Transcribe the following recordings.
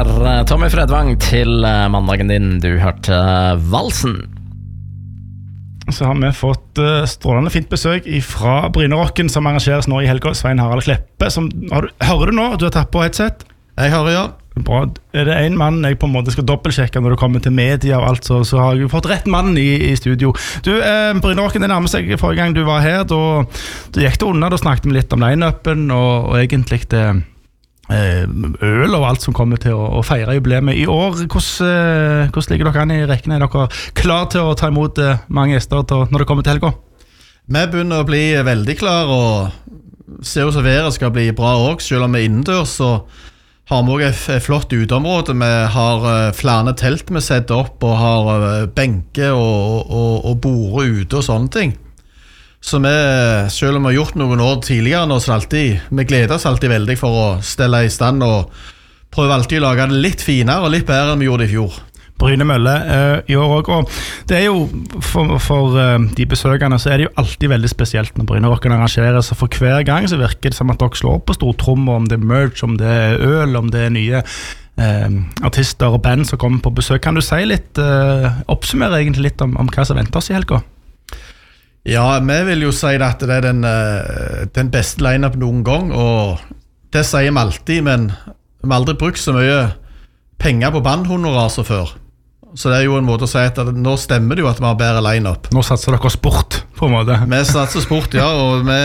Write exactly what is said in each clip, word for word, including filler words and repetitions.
der Tommy Fredvang til mandagen din. Du hørte Valsen. Så har vi fått uh, strålende fint besøk fra Brynerocken, som arrangeres nå i helga. Svein Harald Kleppe, som, har du, hører du nå? Du har tatt på headset? Jeg hører, ja. Bra. Er det en mann jeg på en måte skal dobbeltsjekke når det kommer til media og alt, så, så har jeg fått rett mann i, i studio. Du, eh, Brynerocken, det nærmer seg forrige gang du var her. Da, da gikk det unna, da snakket vi litt om line-upen og, og egentlig det øl og alt som kommer til å, å feire jubileet i år. Hvordan, hvordan ligger dere an i rekkene? Er dere klar til å ta imot mange gjester til, når det kommer til helga? Vi begynner å bli veldig klar, og ser jo så været skal bli bra også. Selv om vi er innendørs, så har vi også et flott uteområde. Vi har flere telt vi setter opp, og har benker og, og, og borde ute og sånne ting. Så vi, selv om vi har gjort noen år tidligere nå, så alltid, vi gleder oss alltid veldig for å stelle i stand og prøve alltid å lage det litt finere og litt bedre enn vi gjorde det i fjor. Bryne Mølle uh, i år også, og det er jo for, for uh, de besøkende så er det jo alltid veldig spesielt når Brynerocken arrangerer, så for hver gang så virker det som at dere slår på stortrommer, om det er merch, om det er øl, om det er nye uh, artister og band som kommer på besøk. Kan du si litt, uh, oppsummere egentlig litt om, om hva som venter oss i helga? Ja, vi vil jo si at det er den, den beste line-up noen gang, og det sier vi alltid, men vi har aldri brukt så mye penger på bandhonorar som før. Så det er jo en måte å si at nå stemmer det jo at vi har bedre line-up. Nå satser dere sport, på en måte. Vi satser sport, ja, og vi,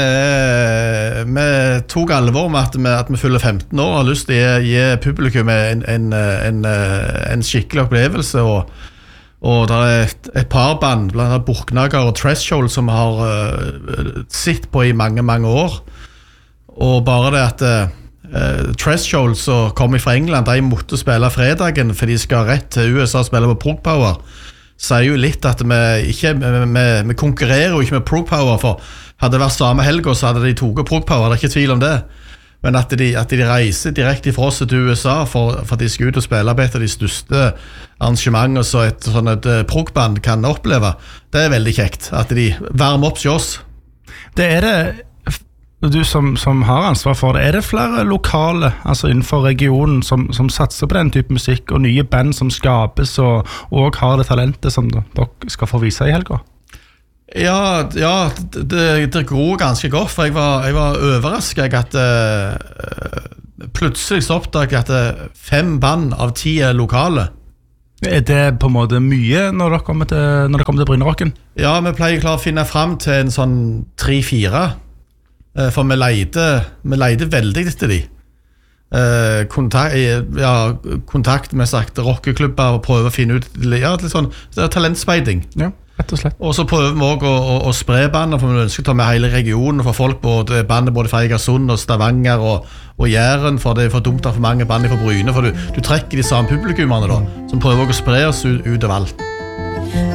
vi tok alvor med at vi, at vi fyller femten år og har lyst til å gi, gi publikum en, en, en, en skikkelig opplevelse, og Og det er et, et par band, blant annet Burknager og Threshold, som har uh, sitt på i mange, mange år. Og bare det at uh, Threshold, som kommer fra England, de måtte spille fredagen, for de skal rett til U S A og spille på Prog Power, sier jo litt at vi, ikke, vi, vi konkurrerer jo ikke med Prog Power, for hadde det vært samme helg, så hadde de toget Prog Power, det er ikke tvil om det. Men at de, at de reiser direkte fra oss til U S A for, for at de skal ut og spille på et av de største arrangementer så et, sånn et progband kan oppleve, det er veldig kjekt at de varmer opp til oss. Det er det, du som, som har ansvar for det, er det flere lokale, altså innenfor regionen, som, som satser på den type musikk, og nye band som skapes, og, og har det talentet som dere skal få vise i helga? Ja, ja det, det går ganske godt, for jeg var, jeg var overrasket at uh, plutselig så oppdaget at uh, fem band av ti er lokale. Er det på en måte mye når det kommer til, når det kommer til Brynerocken? Ja, vi pleier klart å finne frem til en sånn tre-fire, uh, for vi leide, vi leide veldig etter de. Uh, kontakt, ja, kontakt med sagt rockeklubber og prøve å finne ut ja, litt sånn, det er talentspeiding. Ja. Rett og slett. Og så prøver vi også å, å, å spre bandet, for vi ønsker å ta med hele regionen, for folk både, bandet både fra Egersund og Stavanger og, og Jæren, for det er for dumt av for mange band fra Bryne, for du, du trekker de samme publikummerne da, som prøver å spre oss ut, ut av alt.